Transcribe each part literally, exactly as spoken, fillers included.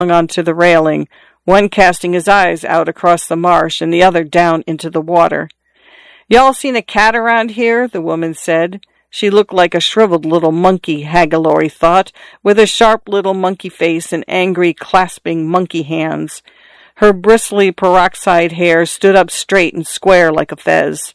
onto the railing, one casting his eyes out across the marsh and the other down into the water. "Y'all seen a cat around here?" the woman said. She looked like a shriveled little monkey, Hagalori thought, with a sharp little monkey face and angry, clasping monkey hands. Her bristly peroxide hair stood up straight and square like a fez.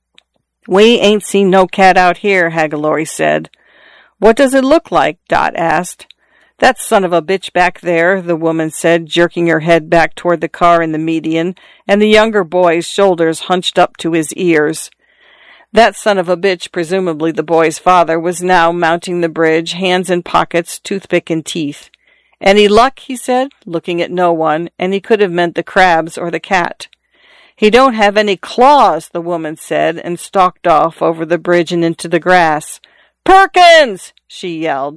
"We ain't seen no cat out here," Hagalori said. "What does it look like?" Dot asked. "That son of a bitch back there," the woman said, jerking her head back toward the car in the median, and the younger boy's shoulders hunched up to his ears. That son of a bitch, presumably the boy's father, was now mounting the bridge, hands in pockets, toothpick in teeth. "Any luck?" he said, looking at no one, and he could have meant the crabs or the cat. "He don't have any claws," the woman said, and stalked off over the bridge and into the grass. "Perkins!" she yelled.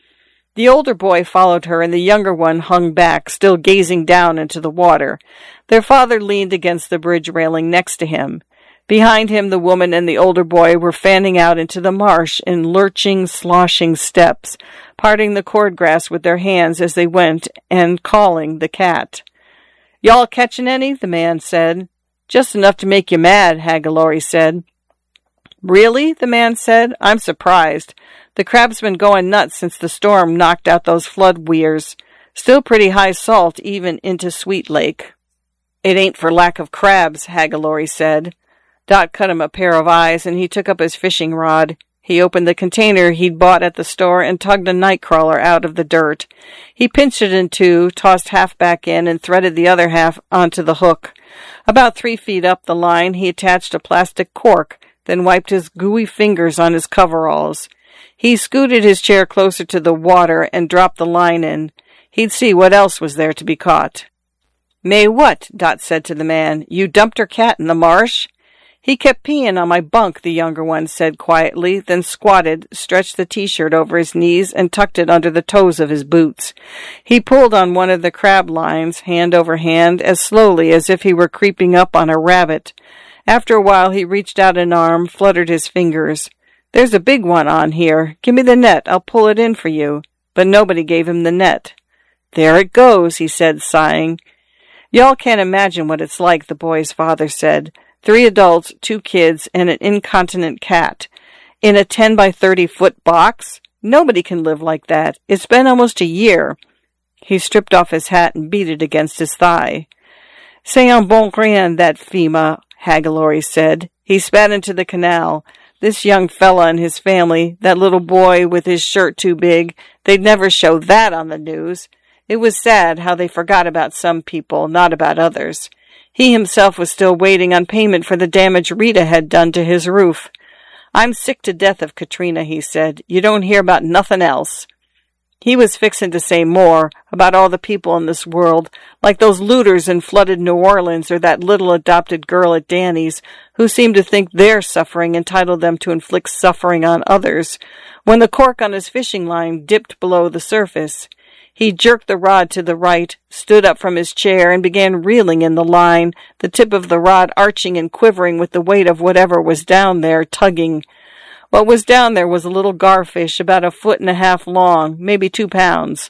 The older boy followed her, and the younger one hung back, still gazing down into the water. Their father leaned against the bridge railing next to him. Behind him, the woman and the older boy were fanning out into the marsh in lurching, sloshing steps, parting the cordgrass with their hands as they went, and calling the cat. "Y'all catching any?" the man said. "Just enough to make you mad," Hagalori said. "Really?" the man said. "I'm surprised. The crab's been going nuts since the storm knocked out those flood weirs. Still pretty high salt even into Sweet Lake." "It ain't for lack of crabs," Hagalori said. Dot cut him a pair of eyes, and he took up his fishing rod. He opened the container he'd bought at the store and tugged a nightcrawler out of the dirt. He pinched it in two, tossed half back in, and threaded the other half onto the hook. About three feet up the line, he attached a plastic cork, then wiped his gooey fingers on his coveralls. He scooted his chair closer to the water and dropped the line in. He'd see what else was there to be caught. "May what?" Dot said to the man. "You dumped her cat in the marsh?" "He kept peeing on my bunk," the younger one said quietly, then squatted, stretched the T-shirt over his knees, and tucked it under the toes of his boots. He pulled on one of the crab lines, hand over hand, as slowly as if he were creeping up on a rabbit. After a while he reached out an arm, fluttered his fingers. "There's a big one on here. Give me the net. I'll pull it in for you." But nobody gave him the net. "There it goes," he said, sighing. "Y'all can't imagine what it's like," the boy's father said. Three adults, two kids, and an incontinent cat. In a ten by thirty foot box? Nobody can live like that. It's been almost a year. He stripped off his hat and beat it against his thigh. "C'est un bon rien, that Fima," Hagalori said. He spat into the canal. This young fella and his family, that little boy with his shirt too big, they'd never show that on the news. It was sad how they forgot about some people, not about others. He himself was still waiting on payment for the damage Rita had done to his roof. "I'm sick to death of Katrina," he said. "You don't hear about nothing else." He was fixing to say more about all the people in this world, like those looters in flooded New Orleans or that little adopted girl at Danny's, who seemed to think their suffering entitled them to inflict suffering on others, when the cork on his fishing line dipped below the surface. He jerked the rod to the right, stood up from his chair, and began reeling in the line, the tip of the rod arching and quivering with the weight of whatever was down there, tugging. What was down there was a little garfish about a foot and a half long, maybe two pounds.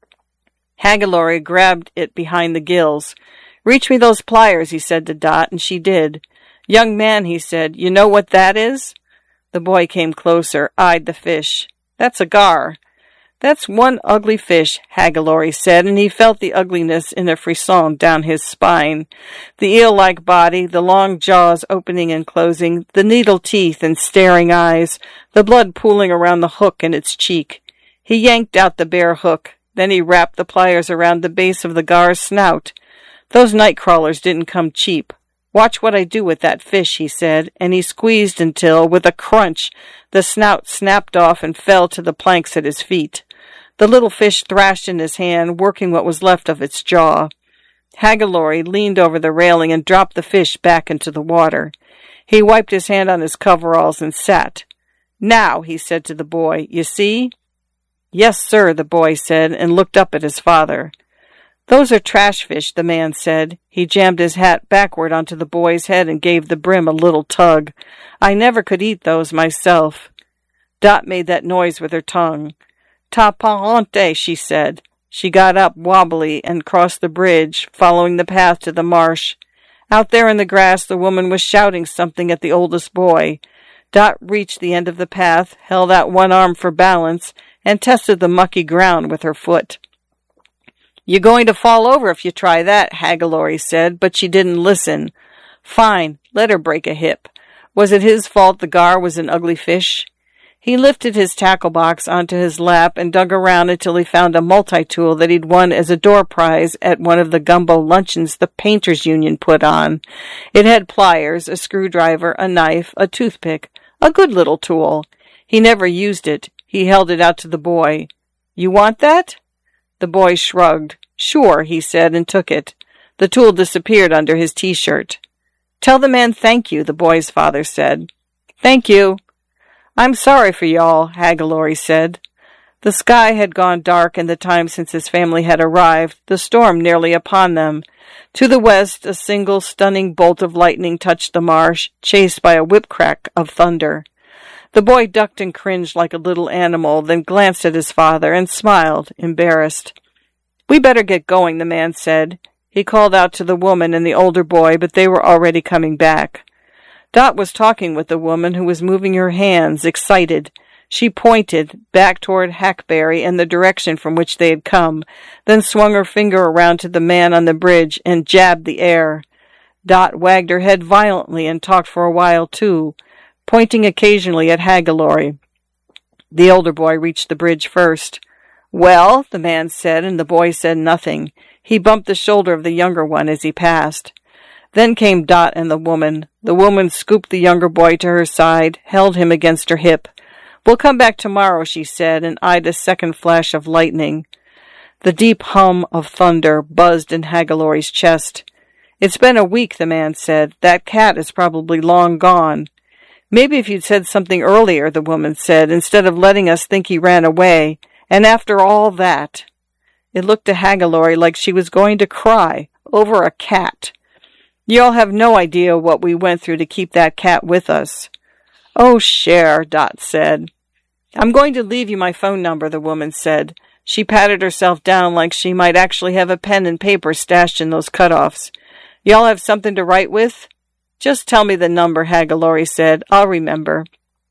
Hagalori grabbed it behind the gills. "Reach me those pliers," he said to Dot, and she did. "Young man," he said, "you know what that is?" The boy came closer, eyed the fish. "That's a gar." "That's one ugly fish," Hagalori said, and he felt the ugliness in a frisson down his spine. The eel-like body, the long jaws opening and closing, the needle teeth and staring eyes, the blood pooling around the hook in its cheek. He yanked out the bare hook. Then he wrapped the pliers around the base of the gar's snout. "Those night crawlers didn't come cheap. Watch what I do with that fish," he said, and he squeezed until, with a crunch, the snout snapped off and fell to the planks at his feet. The little fish thrashed in his hand, working what was left of its jaw. Hagalori leaned over the railing and dropped the fish back into the water. He wiped his hand on his coveralls and sat. "Now," he said to the boy, "you see?" "Yes, sir," the boy said, and looked up at his father. "Those are trash fish," the man said. He jammed his hat backward onto the boy's head and gave the brim a little tug. "I never could eat those myself." Dot made that noise with her tongue. "Ta parente," she said. She got up wobbly and crossed the bridge, following the path to the marsh. Out there in the grass, the woman was shouting something at the oldest boy. Dot reached the end of the path, held out one arm for balance, and tested the mucky ground with her foot. "You're going to fall over if you try that," Hagalori said, but she didn't listen. Fine, let her break a hip. Was it his fault the gar was an ugly fish? He lifted his tackle box onto his lap and dug around until he found a multi-tool that he'd won as a door prize at one of the gumbo luncheons the Painters Union put on. It had pliers, a screwdriver, a knife, a toothpick, a good little tool. He never used it. He held it out to the boy. "You want that?" The boy shrugged. "Sure," he said, and took it. The tool disappeared under his t-shirt. "Tell the man thank you," the boy's father said. "Thank you." "I'm sorry for y'all," Hagalori said. The sky had gone dark in the time since his family had arrived, the storm nearly upon them. To the west, a single stunning bolt of lightning touched the marsh, chased by a whip-crack of thunder. The boy ducked and cringed like a little animal, then glanced at his father and smiled, embarrassed. "We better get going," the man said. He called out to the woman and the older boy, but they were already coming back. Dot was talking with the woman, who was moving her hands, excited. She pointed, back toward Hackberry in the direction from which they had come, then swung her finger around to the man on the bridge and jabbed the air. Dot wagged her head violently and talked for a while, too, pointing occasionally at Hagalori. The older boy reached the bridge first. "Well," the man said, and the boy said nothing. He bumped the shoulder of the younger one as he passed. Then came Dot and the woman. The woman scooped the younger boy to her side, held him against her hip. "We'll come back tomorrow," she said, and eyed a second flash of lightning. The deep hum of thunder buzzed in Hagalori's chest. "It's been a week," the man said. "That cat is probably long gone." "Maybe if you'd said something earlier," the woman said, "instead of letting us think he ran away. And after all that." It looked to Hagalori like she was going to cry over a cat. "Y'all have no idea what we went through to keep that cat with us." "Oh, Cher," Dot said. "I'm going to leave you my phone number," the woman said. She patted herself down like she might actually have a pen and paper stashed in those cutoffs. "Y'all have something to write with?" "Just tell me the number," Hagalori said. "I'll remember."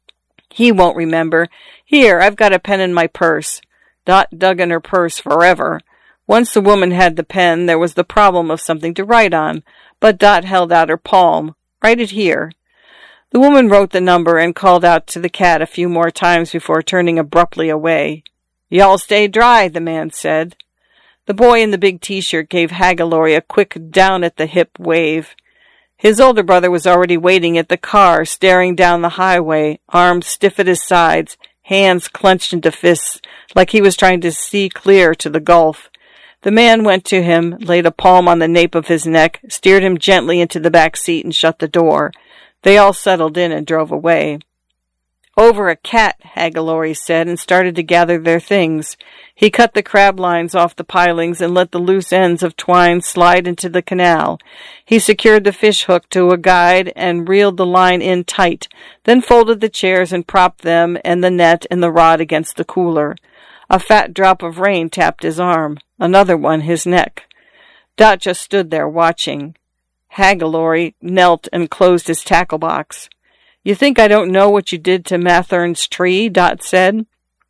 "He won't remember. Here, I've got a pen in my purse." Dot dug in her purse forever. Once the woman had the pen, there was the problem of something to write on, but Dot held out her palm. "Write it here." The woman wrote the number and called out to the cat a few more times before turning abruptly away. "Y'all stay dry," the man said. The boy in the big t-shirt gave Hagalori a quick down-at-the-hip wave. His older brother was already waiting at the car, staring down the highway, arms stiff at his sides, hands clenched into fists, like he was trying to see clear to the gulf. The man went to him, laid a palm on the nape of his neck, steered him gently into the back seat, and shut the door. They all settled in and drove away. "Over a cat," Hagalori said, and started to gather their things. He cut the crab lines off the pilings and let the loose ends of twine slide into the canal. He secured the fish hook to a guide and reeled the line in tight, then folded the chairs and propped them and the net and the rod against the cooler. A fat drop of rain tapped his arm, another one his neck. Dot just stood there watching. Hagalori knelt and closed his tackle box. "You think I don't know what you did to Mathern's tree?" Dot said.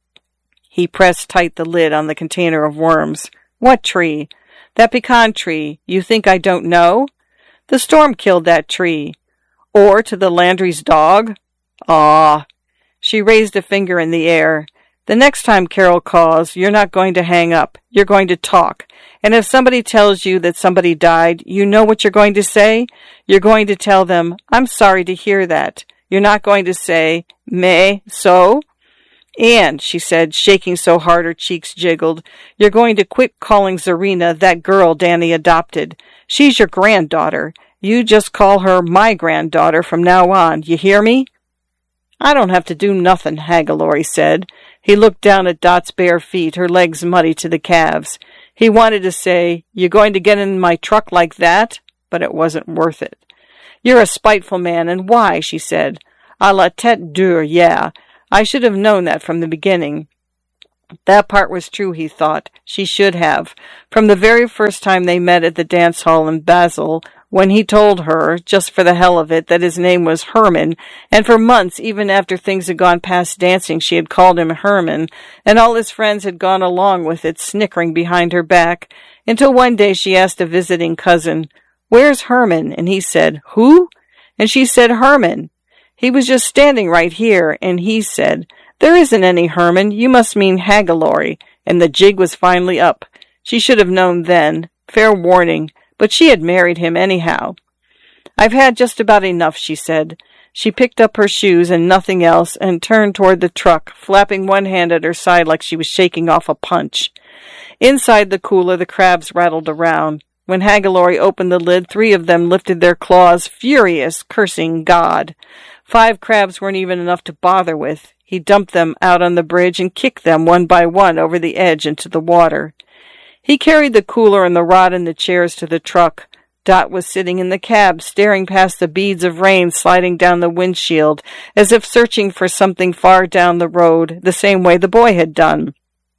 He pressed tight the lid on the container of worms. "What tree?" "That pecan tree. You think I don't know?" "The storm killed that tree." "Or to the Landry's dog?" "Aw." She raised a finger in the air. "The next time Carol calls, you're not going to hang up. You're going to talk. And if somebody tells you that somebody died, you know what you're going to say? You're going to tell them, 'I'm sorry to hear that.' You're not going to say, 'Mais, so?' And," she said, shaking so hard her cheeks jiggled, "you're going to quit calling Zarina that girl Danny adopted. She's your granddaughter. You just call her my granddaughter from now on. You hear me?" "I don't have to do nothing," Hagalori said. He looked down at Dot's bare feet, her legs muddy to the calves. He wanted to say, "You're going to get in my truck like that?" But it wasn't worth it. "You're a spiteful man, and why?" she said. "A la tête dure, yeah. I should have known that from the beginning." That part was true, he thought. She should have. From the very first time they met at the dance hall in Basel, when he told her, just for the hell of it, that his name was Herman, and for months, even after things had gone past dancing, she had called him Herman, and all his friends had gone along with it, snickering behind her back, until one day she asked a visiting cousin, "Where's Herman?" And he said, "Who?" And she said, "Herman. He was just standing right here," and he said, "There isn't any Herman. You must mean Haggalori." And the jig was finally up. She should have known then. Fair warning. But she had married him anyhow. "I've had just about enough," she said. She picked up her shoes and nothing else and turned toward the truck, flapping one hand at her side like she was shaking off a punch. Inside the cooler, the crabs rattled around. When Haggalori opened the lid, three of them lifted their claws, furious, cursing God. Five crabs weren't even enough to bother with. He dumped them out on the bridge and kicked them one by one over the edge into the water. He carried the cooler and the rod and the chairs to the truck. Dot was sitting in the cab, staring past the beads of rain sliding down the windshield, as if searching for something far down the road, the same way the boy had done.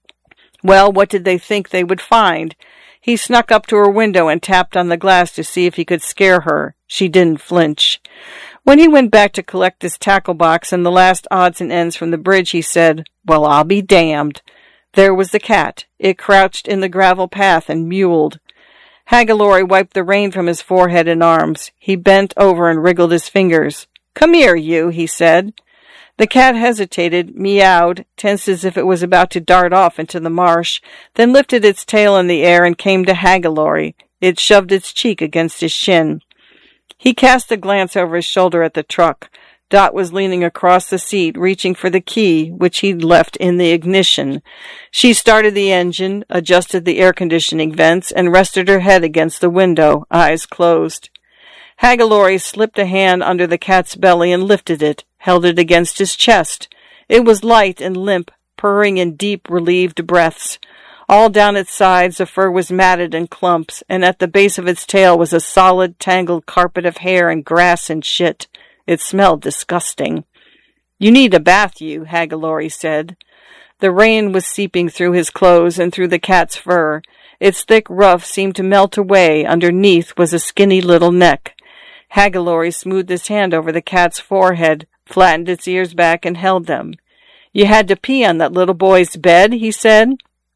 Well, what did they think they would find? He snuck up to her window and tapped on the glass to see if he could scare her. She didn't flinch. When he went back to collect his tackle box and the last odds and ends from the bridge, he said, "Well, I'll be damned." There was the cat. It crouched in the gravel path and mewled. Haggalori wiped the rain from his forehead and arms. He bent over and wriggled his fingers. "Come here, you," he said. The cat hesitated, meowed, tense as if it was about to dart off into the marsh, then lifted its tail in the air and came to Haggalori. It shoved its cheek against his shin. He cast a glance over his shoulder at the truck. Dot was leaning across the seat, reaching for the key, which he'd left in the ignition. She started the engine, adjusted the air conditioning vents, and rested her head against the window, eyes closed. Haggalori slipped a hand under the cat's belly and lifted it, held it against his chest. It was light and limp, purring in deep, relieved breaths. All down its sides the fur was matted in clumps, and at the base of its tail was a solid, tangled carpet of hair and grass and shit. It smelled disgusting. "You need a bath, you," Haggalori said. The rain was seeping through his clothes and through the cat's fur. Its thick ruff seemed to melt away. Underneath was a skinny little neck. Haggalori smoothed his hand over the cat's forehead, flattened its ears back, and held them. "You had to pee on that little boy's bed?" he said.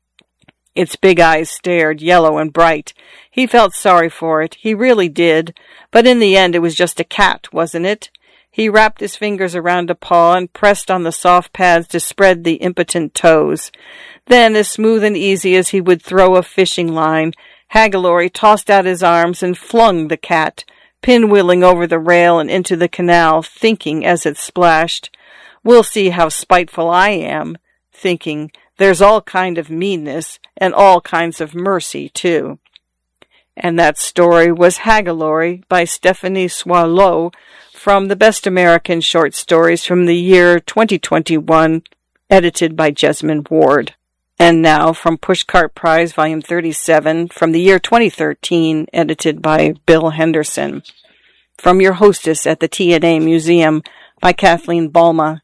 Its big eyes stared, yellow and bright. He felt sorry for it. He really did. But in the end it was just a cat, wasn't it? He wrapped his fingers around a paw and pressed on the soft pads to spread the impotent toes. Then, as smooth and easy as he would throw a fishing line, Haggalori tossed out his arms and flung the cat, pinwheeling over the rail and into the canal, thinking as it splashed, "We'll see how spiteful I am," thinking, "There's all kind of meanness and all kinds of mercy, too." And that story was Haggalori by Stephanie Swallow, from the Best American Short Stories from the year twenty twenty-one, edited by Jesmyn Ward. And now from Pushcart Prize, Volume thirty-seven, from the year twenty thirteen, edited by Bill Henderson. From your hostess at the T N A Museum, by Kathleen Balma.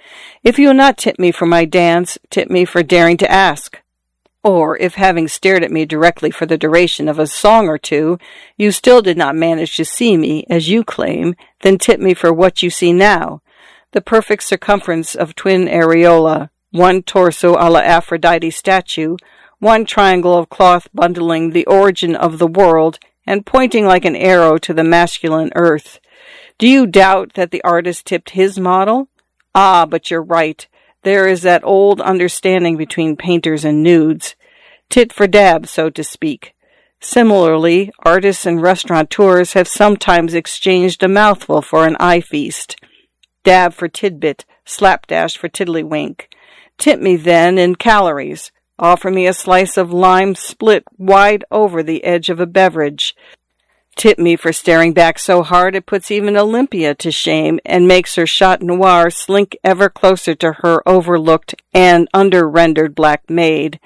If you will not tip me for my dance, tip me for daring to ask. Or, if having stared at me directly for the duration of a song or two, you still did not manage to see me, as you claim, then tip me for what you see now, the perfect circumference of twin areola, one torso a la Aphrodite statue, one triangle of cloth bundling the origin of the world, and pointing like an arrow to the masculine earth. Do you doubt that the artist tipped his model? Ah, but you're right. There is that old understanding between painters and nudes. Tit for dab, so to speak. Similarly, artists and restaurateurs have sometimes exchanged a mouthful for an eye feast. Dab for tidbit, slapdash for tiddlywink. Tip me, then, in calories. Offer me a slice of lime split wide over the edge of a beverage. Tip me for staring back so hard it puts even Olympia to shame and makes her Chat Noir slink ever closer to her overlooked and under-rendered black maid.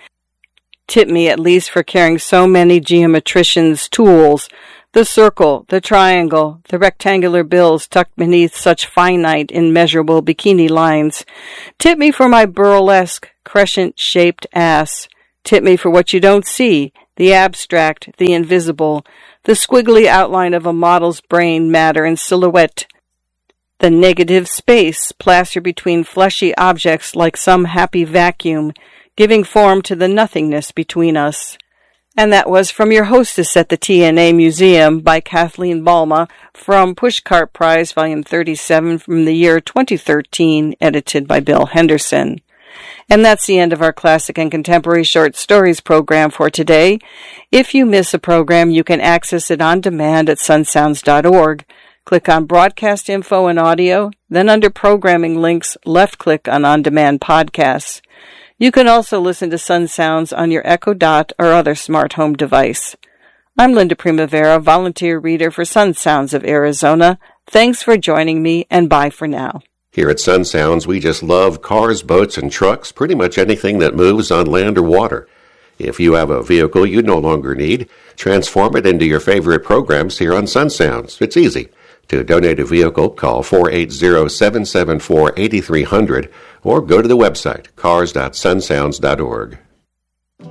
Tip me at least for carrying so many geometricians' tools, the circle, the triangle, the rectangular bills tucked beneath such finite, immeasurable bikini lines. Tip me for my burlesque, crescent-shaped ass. Tip me for what you don't see, the abstract, the invisible, the squiggly outline of a model's brain matter and silhouette, the negative space plastered between fleshy objects like some happy vacuum, giving form to the nothingness between us. And that was From Your Hostess at the T N A Museum by Kathleen Balma from Pushcart Prize, Volume thirty-seven from the year twenty thirteen, edited by Bill Henderson. And that's the end of our Classic and Contemporary Short Stories program for today. If you miss a program, you can access it on demand at sun sounds dot org. Click on Broadcast Info and Audio, then under Programming Links, left-click on On Demand Podcasts. You can also listen to Sun Sounds on your Echo Dot or other smart home device. I'm Linda Primavera, volunteer reader for Sun Sounds of Arizona. Thanks for joining me, and bye for now. Here at Sun Sounds, we just love cars, boats, and trucks, pretty much anything that moves on land or water. If you have a vehicle you no longer need, transform it into your favorite programs here on Sun Sounds. It's easy. To donate a vehicle, call four eight zero, seven seven four, eight three zero zero or go to the website cars dot sun sounds dot org.